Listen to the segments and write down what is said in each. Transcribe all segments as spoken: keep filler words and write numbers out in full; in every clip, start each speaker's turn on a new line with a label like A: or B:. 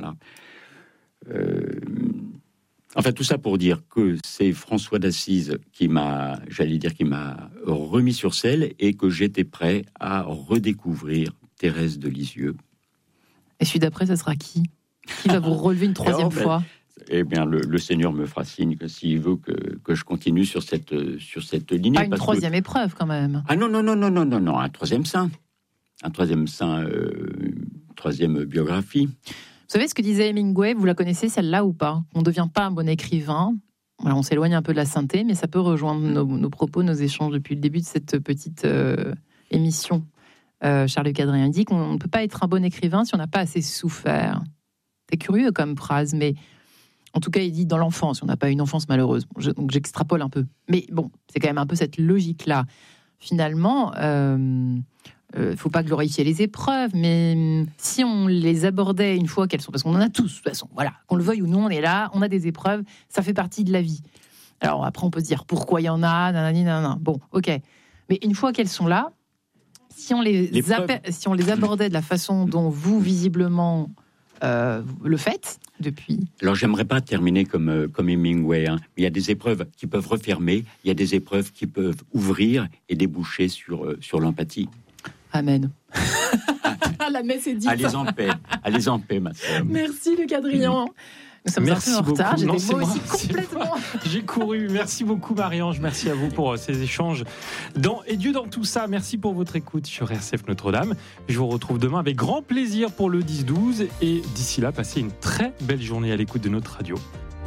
A: voilà. Euh, enfin, tout ça pour dire que c'est François d'Assise qui m'a, j'allais dire, qui m'a remis sur selle et que j'étais prêt à redécouvrir Thérèse de Lisieux.
B: Et celui d'après, ça sera qui ? Qui va vous relever une troisième
A: en fait,
B: fois ?
A: Eh bien, le, le Seigneur me fera signe que s'il veut que, que je continue sur cette, sur cette ligne.
B: Pas une troisième que... épreuve, quand même.
A: Ah non, non, non, non, non, non, non, un troisième saint. Un troisième saint, euh, troisième biographie.
B: Vous savez ce que disait Hemingway ? Vous la connaissez, celle-là, ou pas ? On ne devient pas un bon écrivain. Alors, on s'éloigne un peu de la sainteté, mais ça peut rejoindre nos, nos propos, nos échanges depuis le début de cette petite euh, émission. Euh, Charles-Luc Adrien dit qu'on ne peut pas être un bon écrivain si on n'a pas assez souffert. C'est curieux comme phrase, mais en tout cas, il dit dans l'enfance, on n'a pas une enfance malheureuse. Bon, je, donc j'extrapole un peu. Mais bon, c'est quand même un peu cette logique-là. Finalement, il euh, ne euh, faut pas glorifier les épreuves, mais si on les abordait une fois qu'elles sont... Parce qu'on en a tous, de toute façon. Voilà, qu'on le veuille ou non, on est là, on a des épreuves, ça fait partie de la vie. Alors après, on peut se dire pourquoi il y en a, nanani, nanana. Bon, ok. Mais une fois qu'elles sont là, si on les, appe- si on les abordait de la façon dont vous, visiblement... Euh, le faites depuis.
A: Alors j'aimerais pas terminer comme euh, comme Hemingway. Hein. Il y a des épreuves qui peuvent refermer, il y a des épreuves qui peuvent ouvrir et déboucher sur euh, sur l'empathie.
B: Amen. La messe est dite.
A: Allez en paix, allez en paix, ma sœur.
B: Merci Luc Adrien. Nous sommes
C: merci
B: un peu en retard.
C: J'ai
B: des mots aussi complètement.
C: J'ai couru. Merci beaucoup Marie-Ange. Merci à vous pour euh, ces échanges. Dans Et Dieu dans tout ça. Merci pour votre écoute sur R C F Notre-Dame. Je vous retrouve demain avec grand plaisir pour le dix douze. Et d'ici là, passez une très belle journée à l'écoute de notre radio.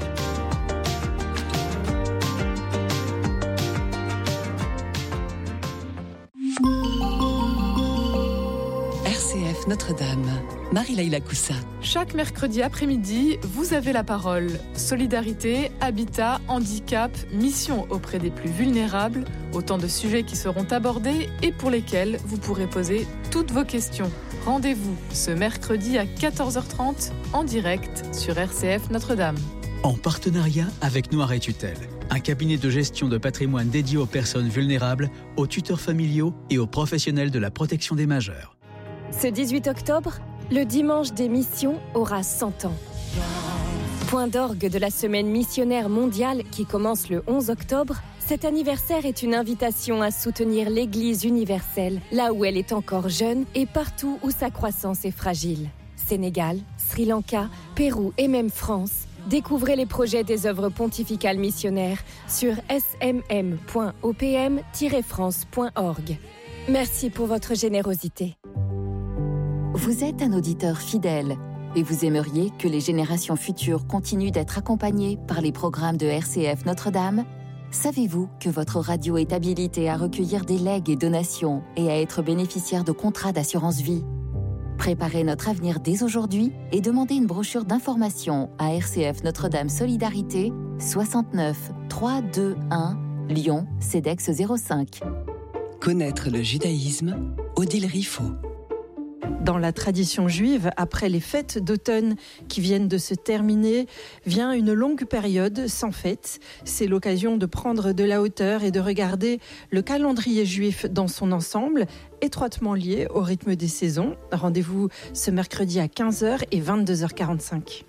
D: Notre-Dame, Marie-Laïla Coussa.
E: Chaque mercredi après-midi, vous avez la parole. Solidarité, habitat, handicap, mission auprès des plus vulnérables, autant de sujets qui seront abordés et pour lesquels vous pourrez poser toutes vos questions. Rendez-vous ce mercredi à quatorze heures trente en direct sur R C F Notre-Dame.
F: En partenariat avec Noiret Tutelle, un cabinet de gestion de patrimoine dédié aux personnes vulnérables, aux tuteurs familiaux et aux professionnels de la protection des majeurs.
G: Ce dix-huit octobre, le dimanche des missions aura cent ans. Point d'orgue de la semaine missionnaire mondiale qui commence le onze octobre, cet anniversaire est une invitation à soutenir l'Église universelle, là où elle est encore jeune et partout où sa croissance est fragile. Sénégal, Sri Lanka, Pérou et même France, découvrez les projets des œuvres pontificales missionnaires sur s m m point o p m tiret france point org. Merci pour votre générosité.
H: Vous êtes un auditeur fidèle et vous aimeriez que les générations futures continuent d'être accompagnées par les programmes de R C F Notre-Dame ? Savez-vous que votre radio est habilitée à recueillir des legs et donations et à être bénéficiaire de contrats d'assurance vie ? Préparez notre avenir dès aujourd'hui et demandez une brochure d'information à R C F Notre-Dame Solidarité, soixante-neuf trois cent vingt-et-un, Lyon, CEDEX zéro cinq.
D: Connaître le judaïsme, Odile Riffaut.
I: Dans la tradition juive, après les fêtes d'automne qui viennent de se terminer, vient une longue période sans fête. C'est l'occasion de prendre de la hauteur et de regarder le calendrier juif dans son ensemble, étroitement lié au rythme des saisons. Rendez-vous ce mercredi à quinze heures et vingt-deux heures quarante-cinq.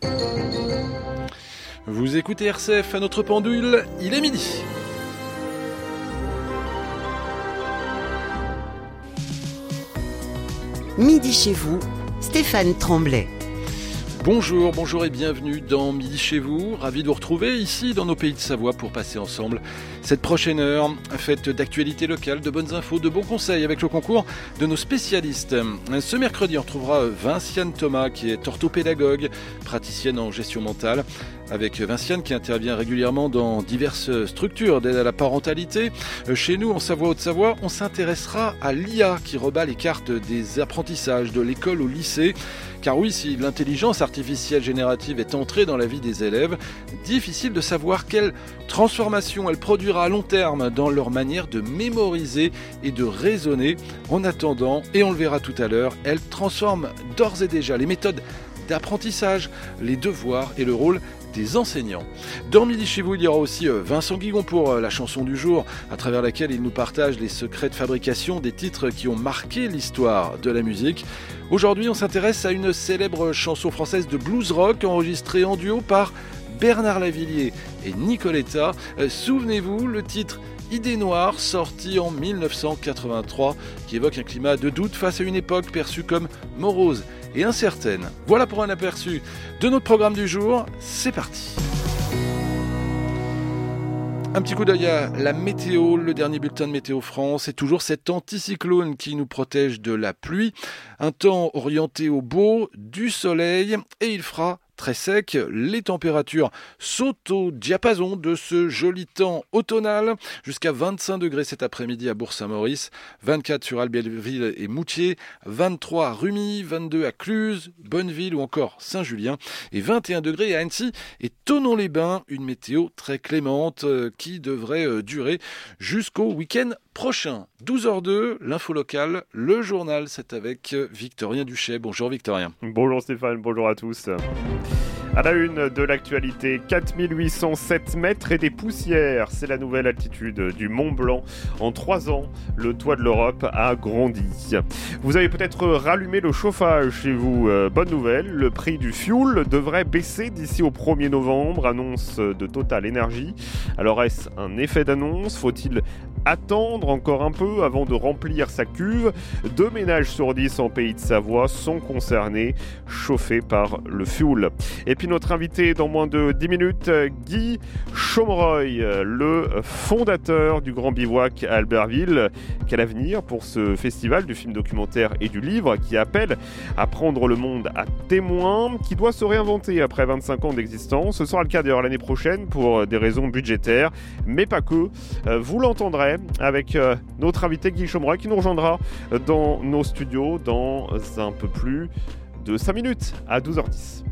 J: Vous écoutez R C F à notre pendule, il est midi.
K: Midi chez vous, Stéphane Tremblay.
J: Bonjour, bonjour et bienvenue dans Midi chez vous. Ravi de vous retrouver ici dans nos pays de Savoie pour passer ensemble cette prochaine heure, faite d'actualités locales, de bonnes infos, de bons conseils avec le concours de nos spécialistes. Ce mercredi, on retrouvera Vinciane Thomas qui est orthopédagogue, praticienne en gestion mentale. Avec Vinciane qui intervient régulièrement dans diverses structures d'aide à la parentalité. Chez nous, en Savoie-Haute-Savoie, on s'intéressera à l'I A qui rebat les cartes des apprentissages de l'école au lycée. Car oui, si l'intelligence artificielle générative est entrée dans la vie des élèves, difficile de savoir quelle transformation elle produira à long terme dans leur manière de mémoriser et de raisonner. En attendant, et on le verra tout à l'heure, elle transforme d'ores et déjà les méthodes d'apprentissage, les devoirs et le rôle des enseignants. Dans Midi chez vous, il y aura aussi Vincent Guigon pour la chanson du jour, à travers laquelle il nous partage les secrets de fabrication des titres qui ont marqué l'histoire de la musique. Aujourd'hui, on s'intéresse à une célèbre chanson française de blues rock enregistrée en duo par Bernard Lavilliers et Nicoletta. Euh, souvenez-vous, le titre Idée Noire, sorti en dix-neuf cent quatre-vingt-trois, qui évoque un climat de doute face à une époque perçue comme morose et incertaine. Voilà pour un aperçu de notre programme du jour. C'est parti. Un petit coup d'œil à la météo, le dernier bulletin de Météo France, et toujours cet anticyclone qui nous protège de la pluie. Un temps orienté au beau, du soleil, et il fera très sec. Les températures sautent au diapason de ce joli temps automnal, jusqu'à vingt-cinq degrés cet après-midi à Bourg-Saint-Maurice, vingt-quatre sur Albertville et Moutier, vingt-trois à Rumi, vingt-deux à Cluse, Bonneville ou encore Saint-Julien, et vingt et un degrés à Annecy et Thonon-les-Bains. Une météo très clémente euh, qui devrait euh, durer jusqu'au week-end prochain. douze heures deux, l'info locale, le journal, c'est avec Victorien Duchet. Bonjour Victorien.
L: Bonjour Stéphane, bonjour à tous. À la une de l'actualité, quatre mille huit cent sept mètres et des poussières. C'est la nouvelle altitude du Mont Blanc. En trois ans, le toit de l'Europe a grandi. Vous avez peut-être rallumé le chauffage chez vous. Euh, bonne nouvelle, le prix du fioul devrait baisser d'ici au premier novembre, annonce de Total Energy. Alors est-ce un effet d'annonce ? Faut-il attendre encore un peu avant de remplir sa cuve ? Deux ménages sur dix en Pays de Savoie sont concernés, chauffés par le fioul. Et puis notre invité dans moins de dix minutes, Guy Chomroy, le fondateur du Grand Bivouac à Albertville. Quel avenir pour ce festival du film documentaire et du livre qui appelle à prendre le monde à témoin, qui doit se réinventer après vingt-cinq ans d'existence. Ce sera le cas d'ailleurs l'année prochaine pour des raisons budgétaires, mais pas que. Vous l'entendrez avec notre invité Guy Chomroy qui nous rejoindra dans nos studios dans un peu plus de cinq minutes à douze heures dix.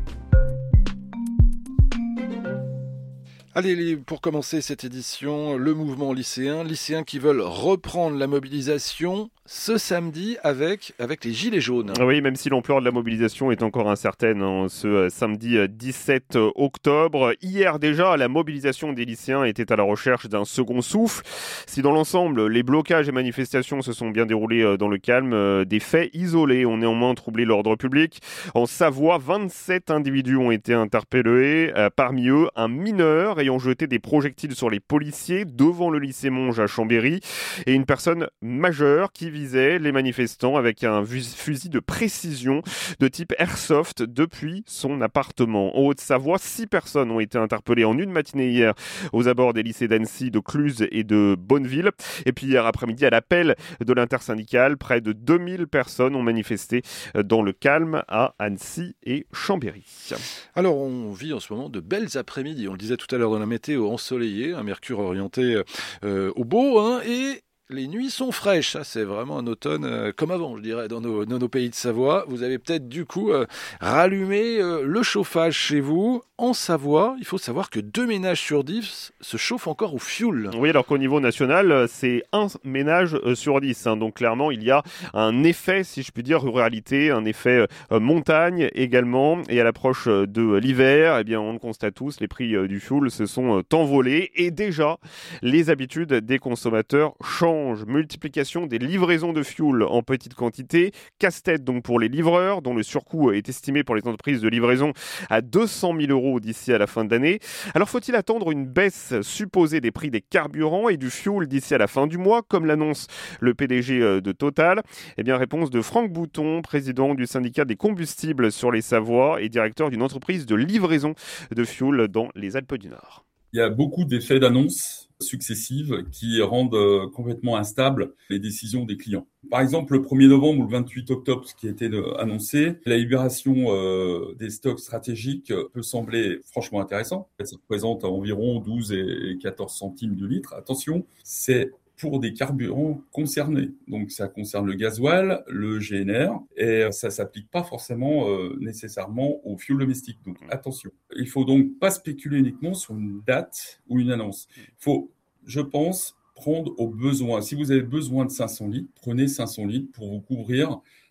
J: Allez, pour commencer cette édition, le mouvement lycéen, lycéens qui veulent reprendre la mobilisation ce samedi avec, avec les Gilets jaunes.
L: Oui, même si l'ampleur de la mobilisation est encore incertaine, hein, ce samedi dix-sept octobre. Hier déjà, la mobilisation des lycéens était à la recherche d'un second souffle. Si dans l'ensemble, les blocages et manifestations se sont bien déroulés dans le calme, des faits isolés ont néanmoins troublé l'ordre public. En Savoie, vingt-sept individus ont été interpellés, euh, parmi eux un mineur ayant jeté des projectiles sur les policiers devant le lycée Monge à Chambéry et une personne majeure qui visait les manifestants avec un fusil de précision de type airsoft depuis son appartement. En Haute-Savoie, six personnes ont été interpellées en une matinée hier aux abords des lycées d'Annecy, de Cluse et de Bonneville. Et puis hier après-midi, à l'appel de l'intersyndicale, près de deux mille personnes ont manifesté dans le calme à Annecy et Chambéry.
J: Alors on vit en ce moment de belles après-midi, on le disait tout à l'heure dans la météo ensoleillée, un mercure orienté euh, au beau, hein, et les nuits sont fraîches. Ça, c'est vraiment un automne euh, comme avant, je dirais, dans nos, dans nos pays de Savoie. Vous avez peut-être du coup euh, rallumé euh, le chauffage chez vous. En Savoie, il faut savoir que deux ménages sur dix se chauffent encore au fioul.
L: Oui, alors qu'au niveau national, c'est un ménage sur dix. Hein. Donc clairement, il y a un effet, si je puis dire, ruralité, un effet euh, montagne également. Et à l'approche de l'hiver, eh bien, on le constate tous, les prix euh, du fioul se sont euh, envolés. Et déjà, les habitudes des consommateurs changent. Multiplication des livraisons de fioul en petite quantité. Casse-tête donc pour les livreurs, dont le surcoût est estimé pour les entreprises de livraison à deux cent mille euros d'ici à la fin de l'année. Alors faut-il attendre une baisse supposée des prix des carburants et du fioul d'ici à la fin du mois, comme l'annonce le P D G de Total ? Eh bien, réponse de Franck Bouton, président du syndicat des combustibles sur les Savoies et directeur d'une entreprise de livraison de fioul dans les Alpes du Nord.
M: Il y a beaucoup d'effets d'annonce successives qui rendent euh, complètement instables les décisions des clients. Par exemple, le premier novembre ou le vingt-huit octobre, ce qui était euh, annoncé, la libération euh, des stocks stratégiques peut sembler franchement intéressant. Ça représente environ douze et quatorze centimes du litre. Attention, c'est pour des carburants concernés. Donc ça concerne le gasoil, le G N R, et ça ne s'applique pas forcément euh, nécessairement au fioul domestique. Donc attention. Il ne faut donc pas spéculer uniquement sur une date ou une annonce. Il faut, je pense, prendre au besoin. Si vous avez besoin de cinq cents litres, prenez cinq cents litres pour vous couvrir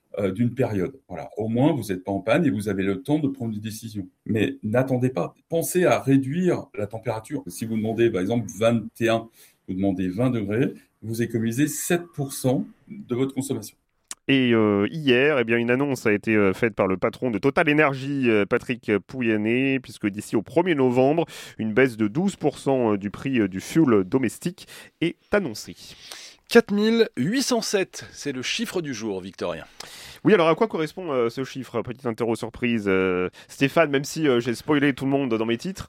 M: euh, d'une période. Voilà. Au moins, vous n'êtes pas en panne et vous avez le temps de prendre une décision. Mais n'attendez pas. Pensez à réduire la température. Si vous demandez, par exemple, vingt et un, vous demandez vingt degrés, vous économisez sept pour cent de votre consommation.
L: Et euh, hier, eh bien, une annonce a été euh, faite par le patron de Total Energy, euh, Patrick Pouyanné, puisque d'ici au premier novembre, une baisse de douze pour cent du prix euh, du fuel domestique est annoncée.
J: quatre mille huit cent sept, c'est le chiffre du jour, Victorien.
L: Oui, alors à quoi correspond euh, ce chiffre? Petite interro surprise. Euh, Stéphane, même si euh, j'ai spoilé tout le monde dans mes titres.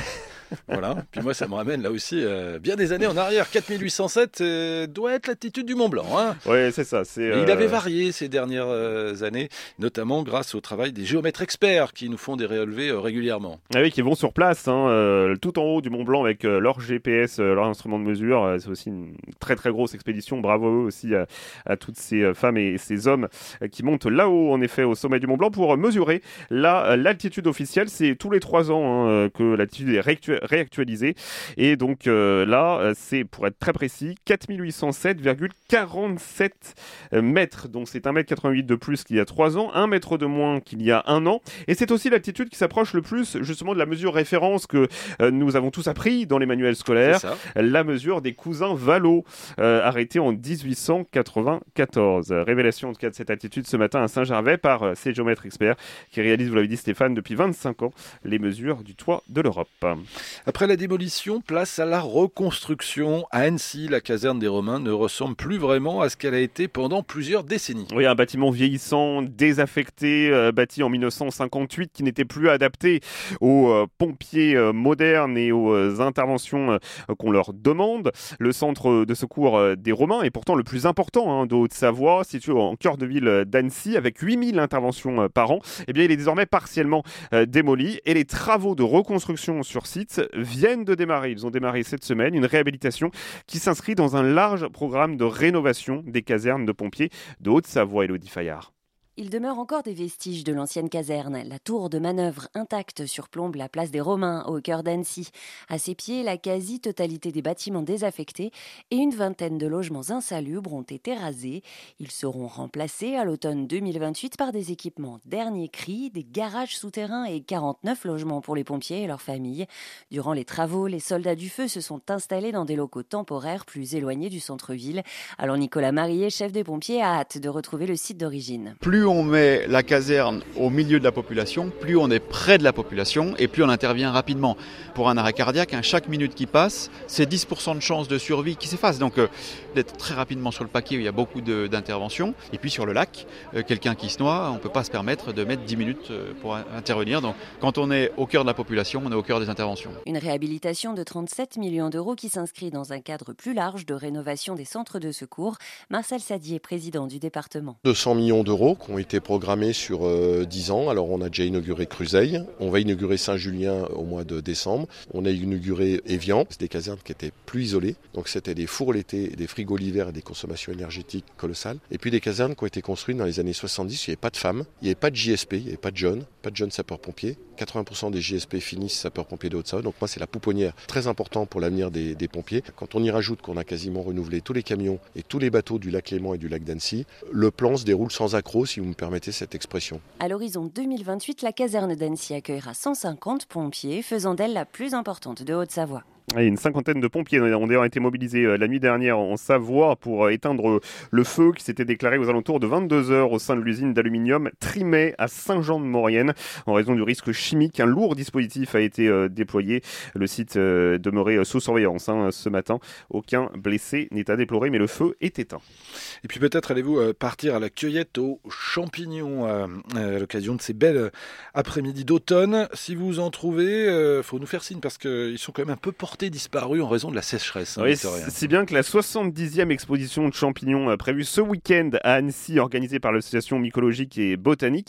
J: Voilà, puis moi ça me ramène là aussi euh, bien des années en arrière. quatre mille huit cent sept euh, doit être l'altitude du Mont Blanc. Hein.
L: Oui, c'est ça. C'est, euh...
J: Il avait varié ces dernières euh, années, notamment grâce au travail des géomètres experts qui nous font des relevés euh, régulièrement.
L: Ah oui, qui vont sur place, hein, euh, tout en haut du Mont Blanc avec euh, leur G P S, euh, leur instrument de mesure. Euh, c'est aussi une très très grosse expédition. Bravo eux aussi à, à toutes ces euh, femmes et ces hommes euh, qui montent là-haut, en effet, au sommet du Mont Blanc pour mesurer la, l'altitude officielle. C'est tous les trois ans hein, que l'altitude est réactu- réactualisée. Et donc euh, là, c'est pour être très précis, quatre mille huit cent sept virgule quarante-sept mètres. Donc c'est un mètre quatre-vingt-huit de plus qu'il y a trois ans, un mètre de moins qu'il y a un an. Et c'est aussi l'altitude qui s'approche le plus justement de la mesure référence que euh, nous avons tous appris dans les manuels scolaires, la mesure des cousins Valo, euh, arrêtée en dix-huit cent quatre-vingt-quatorze. Révélation en tout cas de cette altitude ce matin à Saint-Gervais par euh, ces géomètres experts qui réalisent, vous l'avez dit Stéphane, depuis vingt-cinq ans, les mesures du toit de l'Europe.
J: Après la démolition, place à la reconstruction. À Annecy, la caserne des Romains ne ressemble plus vraiment à ce qu'elle a été pendant plusieurs décennies.
L: Oui, un bâtiment vieillissant, désaffecté, euh, bâti en dix-neuf cent cinquante-huit, qui n'était plus adapté aux euh, pompiers euh, modernes et aux euh, interventions euh, qu'on leur demande. Le centre de secours euh, des Romains est pourtant le plus important hein, de Haute-Savoie, situé en cœur de ville d'Annecy, avec huit mille interventions euh, par an. Eh bien, il est désormais partiellement euh, démoli et les travaux de reconstruction sur site viennent de démarrer. Ils ont démarré cette semaine une réhabilitation qui s'inscrit dans un large programme de rénovation des casernes de pompiers de Haute-Savoie. Élodie Fayard.
N: Il demeure encore des vestiges de l'ancienne caserne. La tour de manœuvre intacte surplombe la place des Romains, au cœur d'Annecy. À ses pieds, la quasi-totalité des bâtiments désaffectés et une vingtaine de logements insalubres ont été rasés. Ils seront remplacés à l'automne deux mille vingt-huit par des équipements dernier cri, des garages souterrains et quarante-neuf logements pour les pompiers et leurs familles. Durant les travaux, les soldats du feu se sont installés dans des locaux temporaires plus éloignés du centre-ville. Alors Nicolas Marié, chef des pompiers, a hâte de retrouver le site d'origine.
O: Plus on met la caserne au milieu de la population, plus on est près de la population et plus on intervient rapidement. Pour un arrêt cardiaque, hein, chaque minute qui passe, c'est dix pour cent de chance de survie qui s'efface. Donc euh, d'être très rapidement sur le paquet où il y a beaucoup de, d'interventions. Et puis sur le lac, euh, quelqu'un qui se noie, on ne peut pas se permettre de mettre dix minutes euh, pour intervenir. Donc quand on est au cœur de la population, on est au cœur des interventions.
N: Une réhabilitation de trente-sept millions d'euros qui s'inscrit dans un cadre plus large de rénovation des centres de secours. Marcel Sadier, président du département.
P: deux cents millions d'euros qui ont été programmés sur euh, dix ans. Alors on a déjà inauguré Cruseille, on va inaugurer Saint-Julien au mois de décembre, on a inauguré Évian, c'est des casernes qui étaient plus isolées, donc c'était des fours l'été, des frigos l'hiver et des consommations énergétiques colossales. Et puis des casernes qui ont été construites dans les années soixante-dix, il n'y avait pas de femmes, il n'y avait pas de J S P, il n'y avait pas de jeunes, pas de jeunes sapeurs-pompiers. quatre-vingts pour cent des J S P finissent sapeurs-pompiers de Haute-Savoie, donc moi c'est la pouponnière très important pour l'avenir des, des pompiers. Quand on y rajoute qu'on a quasiment renouvelé tous les camions et tous les bateaux du lac Léman et du lac d'Annecy, le plan se déroule sans accroc, si vous me permettez cette expression.
N: À l'horizon deux mille vingt-huit, la caserne d'Annecy accueillera cent cinquante pompiers, faisant d'elle la plus importante de Haute-Savoie.
L: Et une cinquantaine de pompiers ont d'ailleurs été mobilisés la nuit dernière en Savoie pour éteindre le feu qui s'était déclaré aux alentours de vingt-deux heures au sein de l'usine d'aluminium Trimet à Saint-Jean-de-Maurienne. En raison du risque chimique, un lourd dispositif a été déployé. Le site demeurait sous surveillance hein, ce matin. Aucun blessé n'est à déplorer, mais le feu est éteint.
J: Et puis peut-être allez-vous partir à la cueillette aux champignons à l'occasion de ces belles après-midi d'automne. Si vous en trouvez, il faut nous faire signe parce qu'ils sont quand même un peu portés disparu en raison de la sécheresse. Hein,
L: oui, si bien que la soixante-dixième exposition de champignons euh, prévue ce week-end à Annecy, organisée par l'association mycologique et botanique, est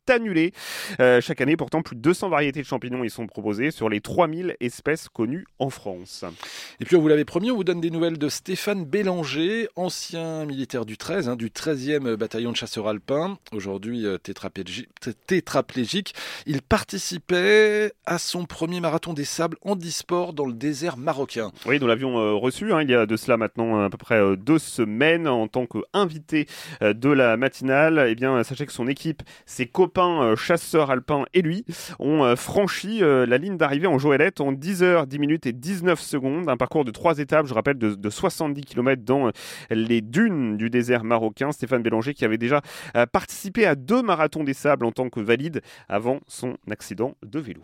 L: annulé. Euh, chaque année, pourtant, plus de deux cents variétés de champignons y sont proposées sur les trois mille espèces connues en France.
J: Et puis, on vous l'avait promis, on vous donne des nouvelles de Stéphane Bélanger, ancien militaire du treize, hein, du treizième bataillon de chasseurs alpins, aujourd'hui euh, tétraplégique, tétraplégique. Il participait à son premier marathon des sables handisport dans le désert marocain.
L: Oui, nous l'avions euh, reçu, hein, il y a de cela maintenant à peu près euh, deux semaines en tant qu'invité euh, de la matinale. Eh bien, sachez que son équipe, ses copains euh, chasseurs alpins et lui, ont euh, franchi euh, la ligne d'arrivée en Joëlette en dix heures, dix minutes et dix-neuf secondes. Un parcours de trois étapes, je rappelle, de, de soixante-dix kilomètres dans euh, les dunes du désert marocain. Stéphane Bélanger qui avait déjà euh, participé à deux marathons des sables en tant que valide avant son accident de vélo.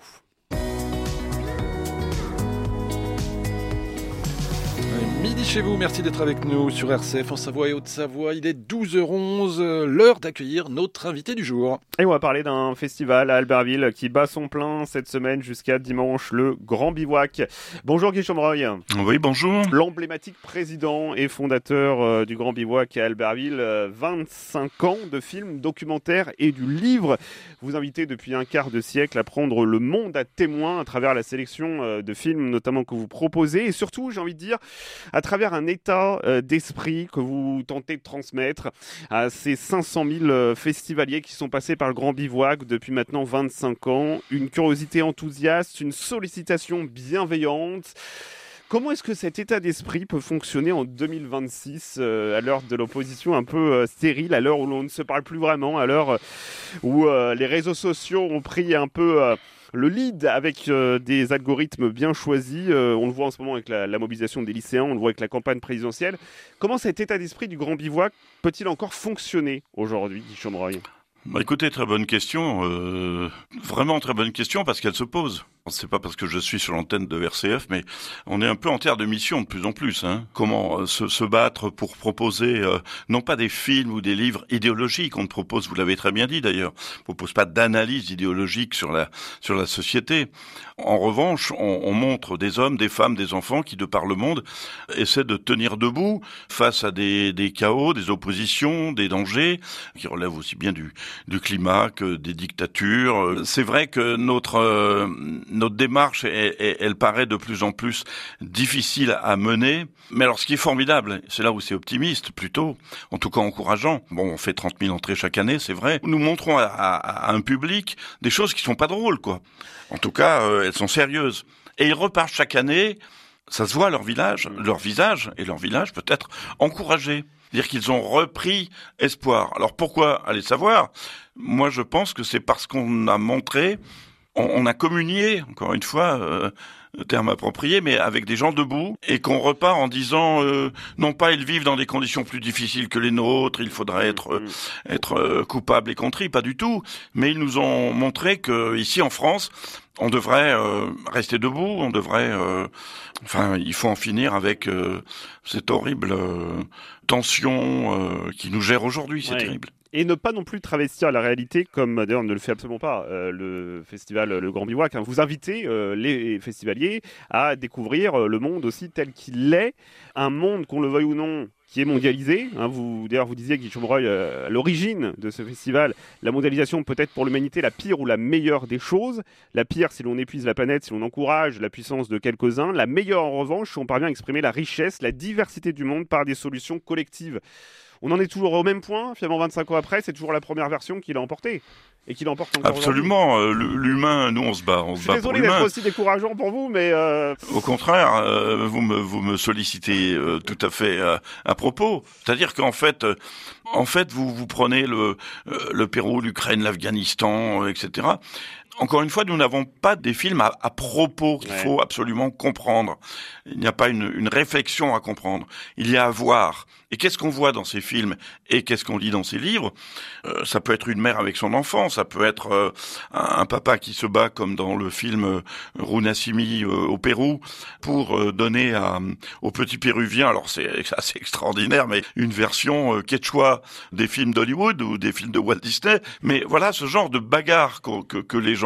J: Midi chez vous, merci d'être avec nous sur R C F en Savoie et Haute-Savoie. Il est douze heures onze, l'heure d'accueillir notre invité du jour.
L: Et on va parler d'un festival à Albertville qui bat son plein cette semaine jusqu'à dimanche, le Grand Bivouac. Bonjour Guy Chomroy.
Q: Oui, bonjour.
L: L'emblématique président et fondateur euh, du Grand Bivouac à Albertville, euh, vingt-cinq ans de films, documentaires et du livre. Vous invitez depuis un quart de siècle à prendre le monde à témoin à travers la sélection euh, de films notamment que vous proposez et surtout, j'ai envie de dire, à travers un état euh, d'esprit que vous tentez de transmettre à ces cinq cent mille euh, festivaliers qui sont passés par le Grand Bivouac depuis maintenant vingt-cinq ans. Une curiosité enthousiaste, une sollicitation bienveillante. Comment est-ce que cet état d'esprit peut fonctionner en deux mille vingt-six, euh, à l'heure de l'opposition un peu euh, stérile, à l'heure où l'on ne se parle plus vraiment, à l'heure euh, où euh, les réseaux sociaux ont pris un peu... Euh, le lead avec euh, des algorithmes bien choisis, euh, on le voit en ce moment avec la, la mobilisation des lycéens, on le voit avec la campagne présidentielle. Comment cet état d'esprit du Grand Bivouac peut-il encore fonctionner aujourd'hui, Guy Chomroy ?
Q: Bah écoutez, très bonne question, euh, vraiment très bonne question parce qu'elle se pose. C'est pas parce que je suis sur l'antenne de R C F, mais on est un peu en terre de mission de plus en plus. Hein. Comment euh, se, se battre pour proposer, euh, non pas des films ou des livres idéologiques, on ne propose, vous l'avez très bien dit d'ailleurs, on ne propose pas d'analyse idéologique sur la sur la société. En revanche, on, on montre des hommes, des femmes, des enfants qui, de par le monde, essaient de tenir debout face à des, des chaos, des oppositions, des dangers, qui relèvent aussi bien du, du climat que des dictatures. C'est vrai que notre... Euh, Notre démarche, elle, elle, elle paraît de plus en plus difficile à mener. Mais alors, ce qui est formidable, c'est là où c'est optimiste, plutôt, en tout cas encourageant. Bon, on fait trente mille entrées chaque année, c'est vrai. Nous montrons à, à, à un public des choses qui sont pas drôles, quoi. En tout cas, euh, elles sont sérieuses. Et ils repartent chaque année, ça se voit à leur village, leur visage, et leur village peut être encouragé. C'est-à-dire qu'ils ont repris espoir. Alors pourquoi ? Allez savoir. Moi, je pense que c'est parce qu'on a montré... On a communié, encore une fois, euh, terme approprié, mais avec des gens debout, et qu'on repart en disant, euh, non pas ils vivent dans des conditions plus difficiles que les nôtres, il faudrait être euh, être euh, coupable et contrit, pas du tout, mais ils nous ont montré que ici en France, on devrait euh, rester debout, on devrait, euh, enfin, il faut en finir avec euh, cette horrible euh, tension euh, qui nous gère aujourd'hui, c'est
L: ouais.
Q: terrible.
L: Et ne pas non plus travestir la réalité, comme d'ailleurs ne le fait absolument pas euh, le festival Le Grand Bivouac. Hein. Vous invitez euh, les festivaliers à découvrir euh, le monde aussi tel qu'il est, un monde, qu'on le veuille ou non, qui est mondialisé. Hein. Vous, d'ailleurs, vous disiez, Guy Chomroy, euh, à l'origine de ce festival, la mondialisation peut être pour l'humanité la pire ou la meilleure des choses. La pire, si l'on épuise la planète, si l'on encourage la puissance de quelques-uns. La meilleure, en revanche, si on parvient à exprimer la richesse, la diversité du monde par des solutions collectives. On en est toujours au même point, finalement vingt-cinq ans après, c'est toujours la première version qui l'a emporté. Et qui l'emporte encore
Q: Absolument, euh, l'humain, nous on se bat, on se bat pour l'humain.
L: Je suis désolé d'être aussi décourageant pour vous, mais... Euh...
Q: Au contraire, euh, vous, me, vous me sollicitez euh, tout à fait euh, à propos. C'est-à-dire qu'en fait, euh, en fait vous, vous prenez le, euh, le Pérou, l'Ukraine, l'Afghanistan, euh, et cetera. Encore une fois, nous n'avons pas des films à, à propos qu'il ouais. faut absolument comprendre. Il n'y a pas une, une réflexion à comprendre. Il y a à voir. Et qu'est-ce qu'on voit dans ces films et qu'est-ce qu'on lit dans ces livres ? euh, Ça peut être une mère avec son enfant, ça peut être euh, un, un papa qui se bat comme dans le film euh, Runasimi euh, au Pérou pour euh, donner à, aux petits Péruviens, alors c'est assez extraordinaire, mais une version euh, quechua des films d'Hollywood ou des films de Walt Disney. Mais voilà ce genre de bagarre que, que, que les gens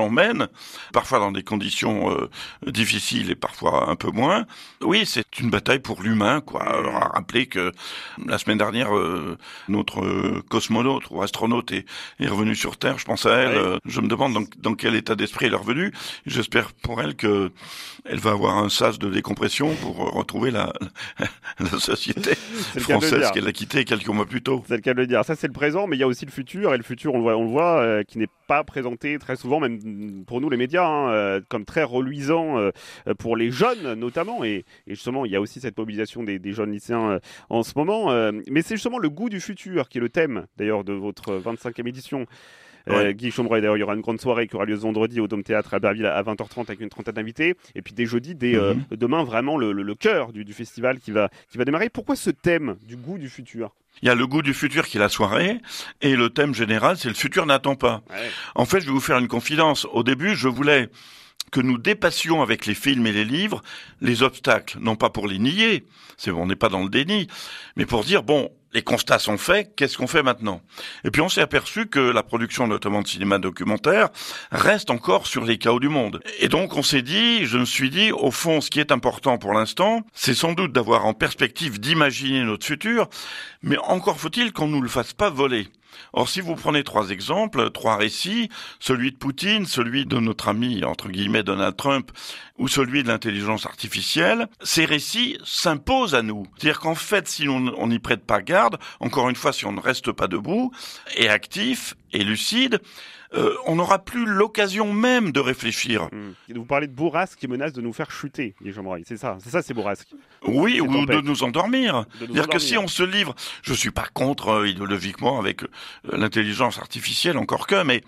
Q: gens mènent, parfois dans des conditions euh, difficiles et parfois un peu moins. Oui, c'est une bataille pour l'humain, quoi. Alors, à rappeler que la semaine dernière, euh, notre euh, cosmonaute ou astronaute est, est revenu sur Terre. Je pense à elle.
L: Ouais.
Q: Euh, je me demande dans, dans quel état d'esprit elle est revenue. J'espère pour elle que elle va avoir un sas de décompression pour retrouver la, la, la société française qu'elle a quittée quelques mois plus tôt.
L: C'est le cas de le dire. Ça, c'est le présent, mais il y a aussi le futur. Et le futur, on le voit, on le voit euh, qui n'est pas présenté très souvent, même pour nous les médias, hein, euh, comme très reluisant euh, pour les jeunes notamment. Et, et justement, il y a aussi cette mobilisation des, des jeunes lycéens euh, en ce moment. Euh, mais c'est justement le goût du futur qui est le thème, d'ailleurs, de votre vingt-cinquième édition. Euh, ouais. Guy Chombreuil, d'ailleurs, il y aura une grande soirée qui aura lieu ce vendredi au Dôme Théâtre à Albertville à vingt heures trente avec une trentaine d'invités. Et puis dès jeudi, dès euh, mm-hmm. demain, vraiment le, le, le cœur du, du festival qui va, qui va démarrer. Pourquoi ce thème du goût du futur ?
Q: Il y a le goût du futur qui est la soirée, et le thème général, c'est le futur n'attend pas. Ouais. En fait, je vais vous faire une confidence. Au début, je voulais que nous dépassions avec les films et les livres les obstacles, non pas pour les nier, c'est on n'est pas dans le déni, mais pour dire, bon, les constats sont faits, qu'est-ce qu'on fait maintenant ? Et puis on s'est aperçu que la production, notamment de cinéma documentaire, reste encore sur les chaos du monde. Et donc on s'est dit, je me suis dit, au fond, ce qui est important pour l'instant, c'est sans doute d'avoir en perspective d'imaginer notre futur, mais encore faut-il qu'on ne nous le fasse pas voler. Or, si vous prenez trois exemples, trois récits, celui de Poutine, celui de notre ami, entre guillemets, Donald Trump, ou celui de l'intelligence artificielle, ces récits s'imposent à nous. C'est-à-dire qu'en fait, si on n'y prête pas garde, encore une fois, si on ne reste pas debout, et actif, et lucide, Euh, on n'aura plus l'occasion même de réfléchir.
L: Mmh. Vous parlez de bourrasque qui menace de nous faire chuter, Guy Chombreuil. C'est ça, c'est ça, c'est bourrasque.
Q: Oui, ou
L: tempête.
Q: de nous endormir.
L: De nous
Q: C'est-à-dire
L: endormir.
Q: que si on se livre, je suis pas contre euh, idéologiquement avec euh, l'intelligence artificielle, encore que, mais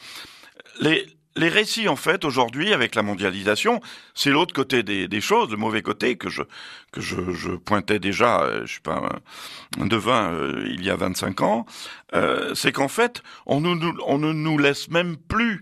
Q: les les récits, en fait, aujourd'hui, avec la mondialisation, c'est l'autre côté des, des choses, le mauvais côté que je que je, je pointais déjà, euh, je suis pas un, un devin, euh, il y a vingt-cinq ans, euh, c'est qu'en fait, on, nous, on ne nous laisse même plus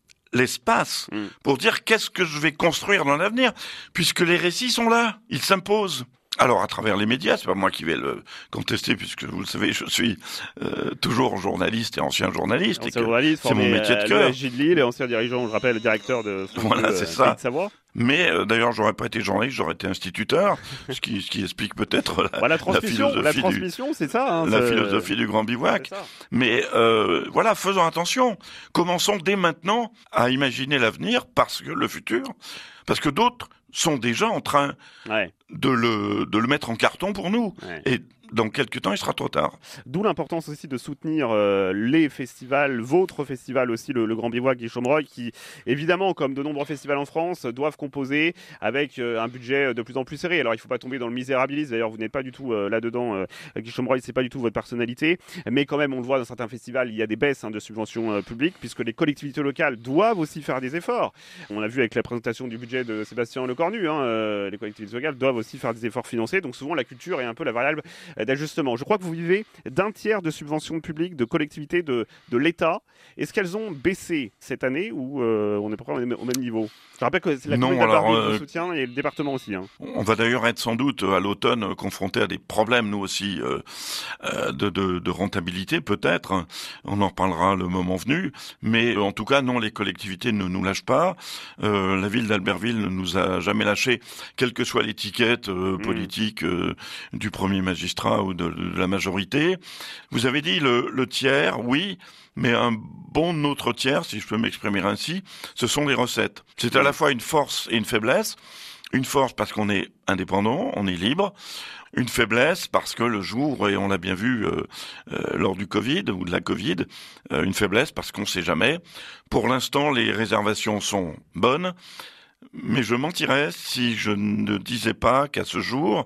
Q: l'espace mmh. pour dire qu'est-ce que je vais construire dans l'avenir, puisque les récits sont là, ils s'imposent. Alors, à travers les médias, c'est pas moi qui vais le contester, puisque vous le savez, je suis euh, toujours journaliste et ancien journaliste.
L: Ancien
Q: et que
L: journaliste,
Q: c'est mon métier de cœur.
L: Le S J de Lille et ancien dirigeant, je rappelle, directeur de France
Q: Voilà,
L: Bleu,
Q: c'est
L: euh,
Q: ça.
L: Pays de Savoie.
Q: Mais euh, d'ailleurs, j'aurais pas été journaliste, j'aurais été instituteur, ce qui, ce qui explique peut-être la,
L: bah, la transmission.
Q: la philosophie,
L: la transmission,
Q: du,
L: c'est ça. Hein,
Q: la
L: c'est...
Q: philosophie du grand bivouac. Mais euh, voilà, faisons attention. Commençons dès maintenant à imaginer l'avenir, parce que le futur, parce que d'autres sont déjà en train
L: ouais.
Q: de le de le mettre en carton pour nous.
L: Ouais.
Q: Et dans quelques temps, il sera trop tard.
L: D'où l'importance aussi de soutenir euh, les festivals, votre festival aussi, le, le Grand Bivouac Guy Chombreuil, qui évidemment, comme de nombreux festivals en France, doivent composer avec euh, un budget de plus en plus serré. Alors il ne faut pas tomber dans le misérabilisme, d'ailleurs vous n'êtes pas du tout euh, là-dedans, euh, Guy Chombreuil, c'est pas du tout votre personnalité, mais quand même on le voit dans certains festivals, il y a des baisses hein, de subventions euh, publiques, puisque les collectivités locales doivent aussi faire des efforts. On l'a vu avec la présentation du budget de Sébastien Lecornu, hein, euh, les collectivités locales doivent aussi faire des efforts financiers, donc souvent la culture est un peu la variable d'ajustement. Je crois que vous vivez d'un tiers de subventions publiques, de collectivités, de, de l'État. Est-ce qu'elles ont baissé cette année ou euh, on est à peu près au même, au même niveau ? Je rappelle que c'est la commune d'Albertville euh, vous soutient et le département aussi. Hein.
Q: On va d'ailleurs être sans doute à l'automne confronté à des problèmes, nous aussi, euh, euh, de, de, de rentabilité peut-être. On en reparlera le moment venu. Mais en tout cas, non, les collectivités ne nous lâchent pas. Euh, la ville d'Albertville ne nous a jamais lâchés, quelle que soit l'étiquette euh, politique euh, du premier magistrat ou de, de la majorité. Vous avez dit le, le tiers, oui, mais un bon autre tiers, si je peux m'exprimer ainsi, ce sont les recettes. C'est à la fois une force et une faiblesse. Une force parce qu'on est indépendant, on est libre. Une faiblesse parce que le jour, et on l'a bien vu euh, euh, lors du Covid ou de la Covid, euh, une faiblesse parce qu'on ne sait jamais. Pour l'instant, les réservations sont bonnes, mais je mentirais si je ne disais pas qu'à ce jour,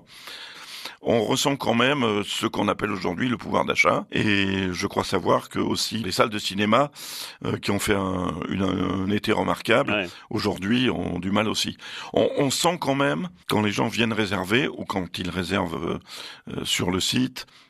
Q: on ressent quand même ce qu'on appelle aujourd'hui le pouvoir d'achat. Et je crois savoir que aussi les salles de cinéma euh, qui ont fait un, une, un été remarquable, ouais. aujourd'hui ont du mal aussi. On, on sent quand même, quand les gens viennent réserver ou quand ils réservent euh, sur le site,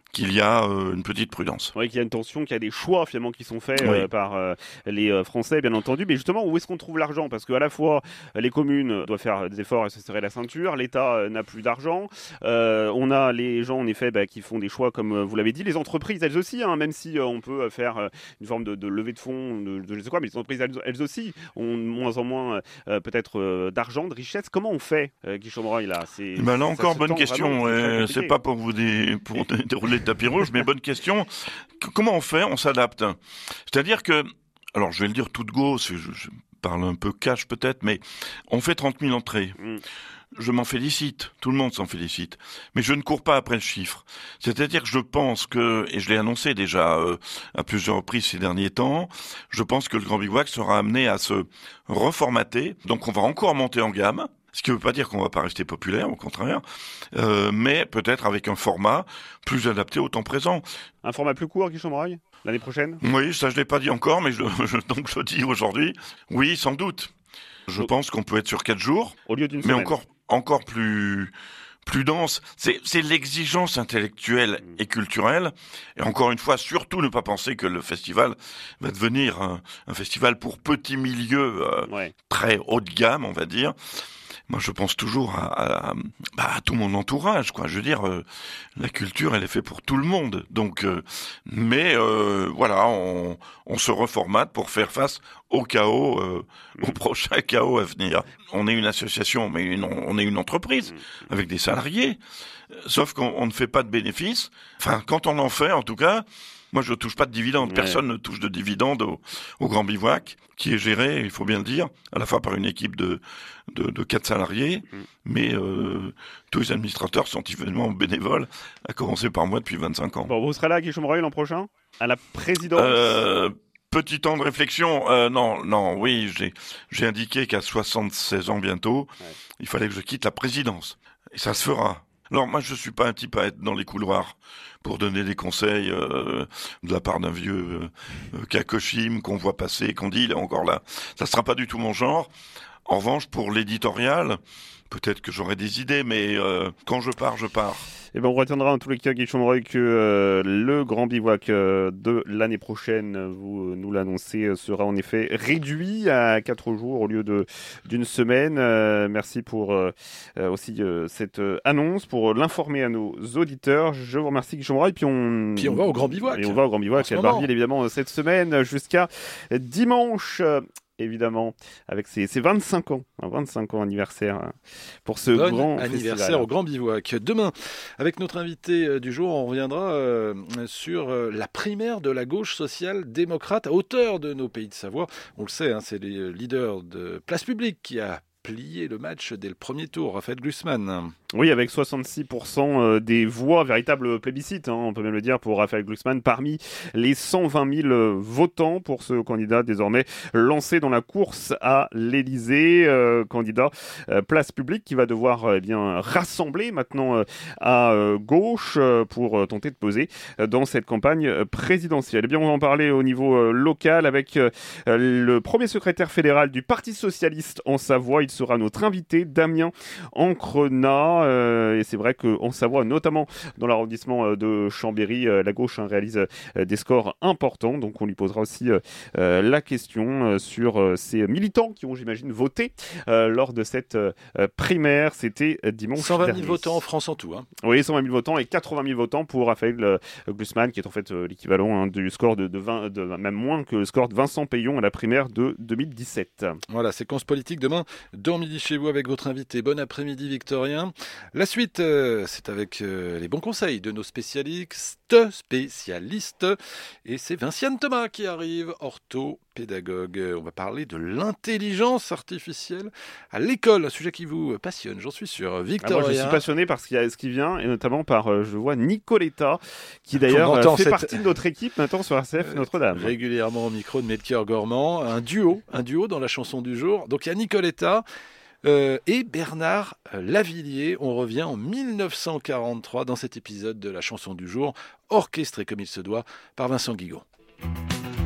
Q: qu'il y a euh, une petite prudence.
L: Oui, qu'il y a une tension, qu'il y a des choix finalement qui sont faits
Q: Oui.
L: euh, par euh, les euh, Français, bien entendu. Mais justement, où est-ce qu'on trouve l'argent? Parce qu'à la fois, les communes doivent faire des efforts et se serrer la ceinture, l'État euh, n'a plus d'argent. Euh, on a les gens, en effet, bah, qui font des choix, comme euh, vous l'avez dit. Les entreprises, elles aussi, hein, même si euh, on peut faire euh, une forme de, de levée de fonds, de, de je sais quoi, mais les entreprises, elles, elles aussi, ont de moins en moins euh, peut-être euh, d'argent, de richesse. Comment on fait, euh, Guy Chomroy, là? C'est,
Q: Ben là
L: ça
Q: encore,
L: se
Q: bonne
L: tend
Q: question.
L: vraiment, c'est très
Q: Euh,
L: compliqué.
Q: c'est pas pour vous dé... pour dérouler le tapis rouge, mais bonne question. C- comment on fait? On s'adapte. C'est-à-dire que, alors je vais le dire tout de go, c'est- je, je parle un peu cash peut-être, mais on fait trente mille entrées.
L: Mm.
Q: Je m'en félicite, tout le monde s'en félicite, mais je ne cours pas après le chiffre. C'est-à-dire que je pense que, et je l'ai annoncé déjà euh, à plusieurs reprises ces derniers temps, je pense que le Grand Bivouac sera amené à se reformater, donc on va encore monter en gamme. Ce qui ne veut pas dire qu'on va pas rester populaire, au contraire, euh, mais peut-être avec un format plus adapté au temps présent.
L: Un format plus court, Guy Chomroy, l'année prochaine?
Q: Oui, ça je l'ai pas dit encore, mais je, je- donc je le dis aujourd'hui. Oui, sans doute. Je pense qu'on peut être sur quatre jours,
L: au lieu d'une
Q: mais
L: semaine.
Q: encore encore plus plus dense. C'est c'est l'exigence intellectuelle et culturelle. Et encore une fois, surtout ne pas penser que le festival va devenir un, un festival pour petits milieux euh,
L: Ouais.
Q: très haut de gamme, on va dire. Moi, je pense toujours à, à, bah, à tout mon entourage, quoi. Je veux dire, euh, la culture, elle est faite pour tout le monde. Donc, euh, mais euh, voilà, on, on se reformate pour faire face au chaos, euh, au prochain chaos à venir. On est une association, mais une, on est une entreprise avec des salariés. Sauf qu'on on ne fait pas de bénéfices. Enfin, quand on en fait, en tout cas. Moi, je ne touche pas de dividendes.
L: Ouais.
Q: Personne ne touche de dividendes au, au Grand Bivouac, qui est géré, il faut bien le dire, à la fois par une équipe de de, de quatre salariés,
L: Mm.
Q: mais euh, tous les administrateurs sont évidemment bénévoles, à commencer par moi depuis vingt-cinq ans.
L: Bon, vous serez là, Guy Chomroy, l'an prochain? À la présidence?
Q: Euh, petit temps de réflexion. Euh, non, non, oui, j'ai j'ai indiqué qu'à soixante-seize ans bientôt,
L: Ouais.
Q: il fallait que je quitte la présidence. Et ça se fera. Alors moi, je suis pas un type à être dans les couloirs pour donner des conseils euh, de la part d'un vieux euh, Kakoshim qu'on voit passer, qu'on dit il est encore là. Ça sera pas du tout mon genre. En revanche, pour l'éditorial, peut-être que j'aurai des idées, mais euh, quand je pars, je pars.
L: Eh ben, on retiendra en tous les cas, Guy Chomroy, que euh, le Grand Bivouac euh, de l'année prochaine, vous euh, nous l'annoncez, euh, sera en effet réduit à quatre jours au lieu de d'une semaine. Euh, merci pour euh, euh, aussi euh, cette euh, annonce, pour l'informer à nos auditeurs. Je vous remercie, Guy Chomroy. Puis on...
J: Puis on va au Grand Bivouac.
L: Et on va au Grand
J: En
L: Bivouac
J: ce
L: à
J: moment.
L: Barville, évidemment, cette semaine jusqu'à dimanche. euh, Évidemment, avec ses, ses vingt-cinq ans, un vingt-cinq ans anniversaire hein, pour ce
J: Bon
L: grand
J: anniversaire
L: festival.
J: au Grand Bivouac. Demain, avec notre invité euh, du jour, on reviendra euh, sur euh, la primaire de la gauche social-démocrate à hauteur de nos Pays de Savoie. On le sait, hein, c'est le leader de Place Publique qui a plié le match dès le premier tour, Raphaël Glucksmann.
L: Oui, avec soixante-six pour cent des voix, véritable plébiscite, hein, on peut même le dire, pour Raphaël Glucksmann, parmi les cent vingt mille votants pour ce candidat désormais lancé dans la course à l'Élysée, euh, candidat euh, Place Publique qui va devoir euh, eh bien rassembler maintenant euh, à euh, gauche euh, pour euh, tenter de peser euh, dans cette campagne euh, présidentielle. Eh bien, on va en parler au niveau euh, local avec euh, le premier secrétaire fédéral du Parti socialiste en Savoie. Il sera notre invité, Damien Ancrenat. Euh, et c'est vrai qu'en Savoie, notamment dans l'arrondissement euh, de Chambéry, euh, la gauche hein, réalise euh, des scores importants. Donc on lui posera aussi euh, euh, la question euh, sur euh, ces militants qui ont, j'imagine, voté euh, lors de cette euh, primaire. C'était euh, dimanche
J: cent vingt mille
L: dernier.
J: votants en France en tout. Hein.
L: Oui, cent vingt mille votants et quatre-vingt mille votants pour Raphaël euh, Glucksmann, qui est en fait euh, l'équivalent hein, du score de, de, vingt, de même moins que le score de Vincent Payon à la primaire de deux mille dix-sept.
J: Voilà, séquence politique demain dans Midi chez vous avec votre invité. Bon après-midi Victorien. La suite, euh, c'est avec euh, les bons conseils de nos spécialistes, spécialistes. Et c'est Vinciane Thomas qui arrive, orthopédagogue. On va parler de l'intelligence artificielle à l'école, un sujet qui vous passionne, j'en suis sûr. Victorien.
L: Ah, moi, je suis passionné par ce qui, ce qui vient, et notamment par, euh, je vois, Nicoletta, qui d'ailleurs euh, fait
J: cette...
L: partie de notre équipe maintenant sur R C F Notre-Dame.
J: Régulièrement au micro de Melchior Gormand, un duo, un duo dans la chanson du jour. Donc il y a Nicoletta euh, et Bernard Lavilliers. On revient en mille neuf cent quarante-trois dans cet épisode de la chanson du jour, orchestré comme il se doit par Vincent Guigon.